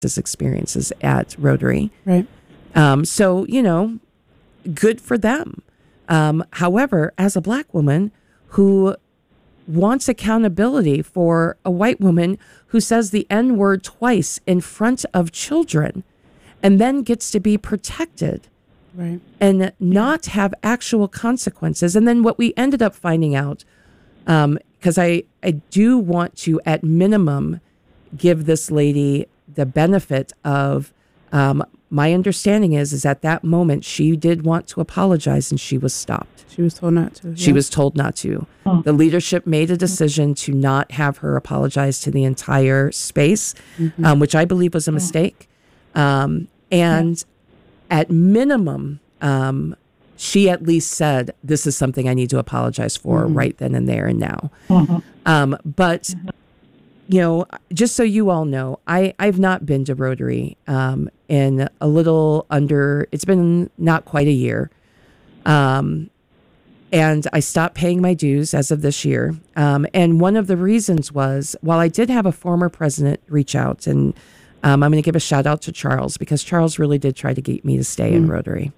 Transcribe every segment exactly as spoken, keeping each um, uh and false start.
experiences at Rotary. Right. Um, so, you know, good for them. Um, however, as a Black woman who wants accountability for a white woman who says the N word twice in front of children and then gets to be protected, right, and not have actual consequences. And then what we ended up finding out, um, because I, I do want to, at minimum, give this lady the benefit of, um, my understanding is, is at that moment, she did want to apologize and she was stopped. She was told not to. She yeah. was told not to. Oh. The leadership made a decision to not have her apologize to the entire space, Mm-hmm. um, which I believe was a mistake. Um, and yeah. at minimum, um, she at least said, this is something I need to apologize for mm-hmm. right then and there and now. Mm-hmm. Um, but, mm-hmm. you know, just so you all know, I, I've not been to Rotary um, in a little under, it's been not quite a year. Um, and I stopped paying my dues as of this year. Um, and one of the reasons was, while I did have a former president reach out, and um, I'm going to give a shout out to Charles, because Charles really did try to get me to stay mm. in Rotary.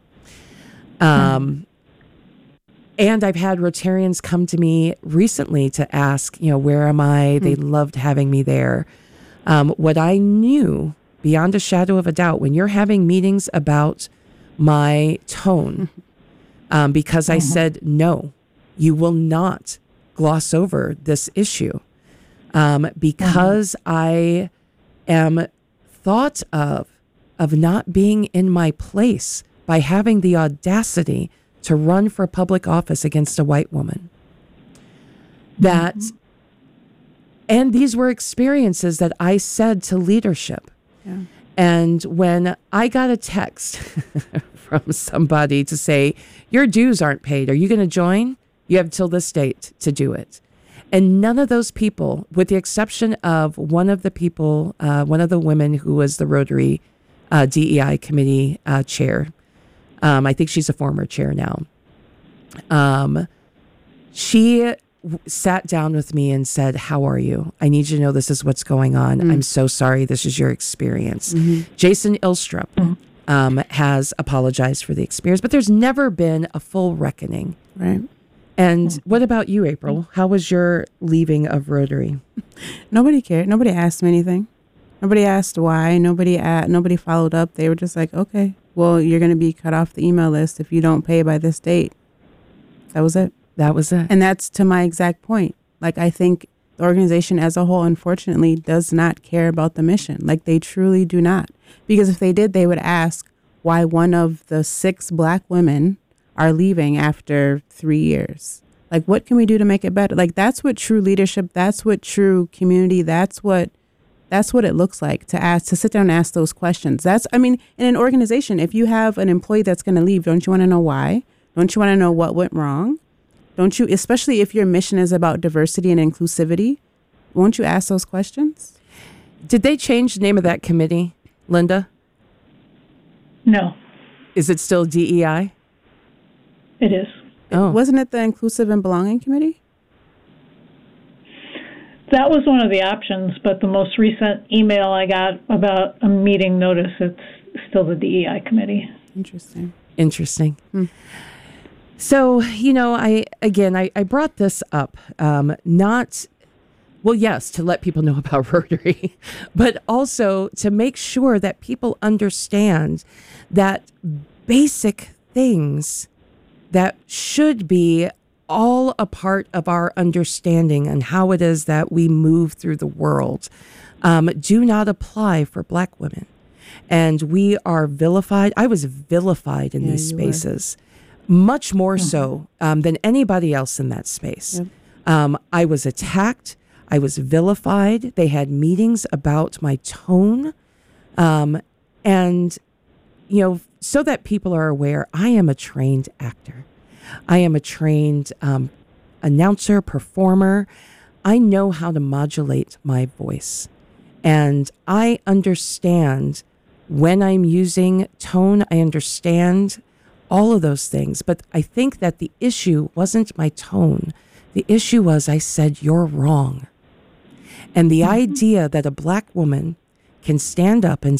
Um, and I've had Rotarians come to me recently to ask, you know, where am I? Mm. They loved having me there. Um, what I knew beyond a shadow of a doubt, when you're having meetings about my tone, um, because I mm-hmm. said, no, you will not gloss over this issue. Um, because mm-hmm. I am thought of, of not being in my place by having the audacity to run for public office against a white woman. That, mm-hmm. and these were experiences that I said to leadership. Yeah. And when I got a text from somebody to say, your dues aren't paid, are you going to join? You have till this date to do it. And none of those people, with the exception of one of the people, uh, one of the women who was the Rotary uh, D E I committee uh, chair, um, I think she's a former chair now. Um, she w- sat down with me and said, how are you? I need you to know this is what's going on. Mm. I'm so sorry. This is your experience. Mm-hmm. Jason Ilstrup mm. um, has apologized for the experience, but there's never been a full reckoning. Right. And mm. what about you, April? How was your leaving of Rotary? Nobody cared. Nobody asked me anything. Nobody asked why. Nobody a- Nobody followed up. They were just like, okay, well, you're going to be cut off the email list if you don't pay by this date. That was it. That was it. And that's to my exact point. Like, I think the organization as a whole, unfortunately, does not care about the mission. Like, they truly do not. Because if they did, they would ask why one of the six Black women are leaving after three years. Like, what can we do to make it better? Like, that's what true leadership, that's what true community, that's what that's what it looks like to ask, to sit down and ask those questions. That's, I mean, in an organization, if you have an employee that's going to leave, don't you want to know why? Don't you want to know what went wrong? Don't you, especially if your mission is about diversity and inclusivity, won't you ask those questions? Did they change the name of that committee, Linda? No. Is it still D E I? It is. Oh. Wasn't it the Inclusive and Belonging Committee? That was one of the options, but the most recent email I got about a meeting notice, it's still the D E I committee. Interesting. Interesting. Hmm. So, you know, I, again, I, I brought this up, um, not, well, yes, to let people know about Rotary, but also to make sure that people understand that basic things that should be all a part of our understanding and how it is that we move through the world um, do not apply for Black women. And we are vilified. I was vilified in yeah, these spaces, were. much more mm-hmm. so um, than anybody else in that space. Yep. Um, I was attacked. I was vilified. They had meetings about my tone. Um, and, you know, so that people are aware, I am a trained actor. I am a trained um, announcer, performer. I know how to modulate my voice. And I understand when I'm using tone, I understand all of those things. But I think that the issue wasn't my tone. The issue was I said, you're wrong. And the mm-hmm. idea that a Black woman can stand up and